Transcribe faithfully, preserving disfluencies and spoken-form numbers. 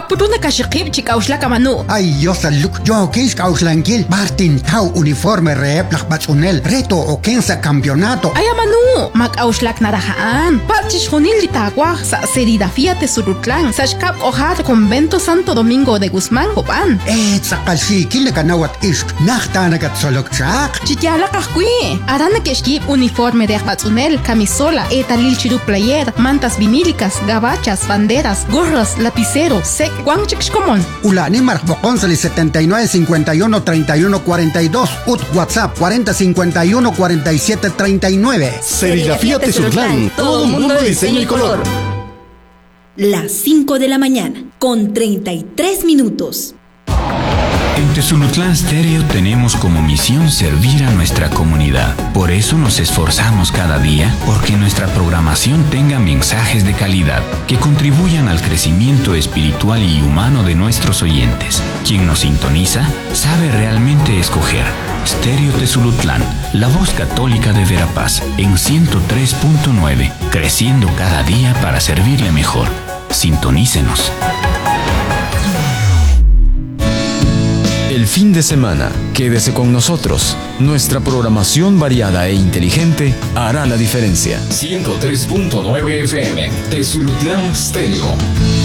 apuruna kashikib chikauslaka manu. Ay, yo saluk, yo kis kauslankil, Martin Tau uniforme rep lakbatsunel, reto o kensa campeonato. Ay, manu, makauslak narahaan. Pachish junil litagua sa Serigrafía Tesulutlan, sashkap ojar convento Santo Domingo de Guzmán, Copan. Eh, sakalsi, kilekanawat isk, nachtanagat solokchak. Chityala kahkui, arana keshkib uniforme de akbatsunel, camisola, etalil chiru player, mantas vinílicas, gabachas, banderas, gorras, lapicero, sec, guanchikshkomon. Ulani marcboconsali setenta y nueve cincuenta y uno treinta y uno cuarenta y dos, ut WhatsApp cuarenta cincuenta y uno cuarenta y siete treinta y nueve. Serigrafía Tezutlán, todo mundo de diseño y color. Las cinco de la mañana, con treinta y tres minutos. En Tezulutlán Stereo tenemos como misión servir a nuestra comunidad. Por eso nos esforzamos cada día porque nuestra programación tenga mensajes de calidad que contribuyan al crecimiento espiritual y humano de nuestros oyentes. Quien nos sintoniza sabe realmente escoger. Stereo Tezulutlán, la voz católica de Verapaz, en ciento tres punto nueve, creciendo cada día para servirle mejor. Sintonícenos. El fin de semana, quédese con nosotros. Nuestra programación variada e inteligente hará la diferencia. ciento tres punto nueve F M, Tezulutlán Stereo.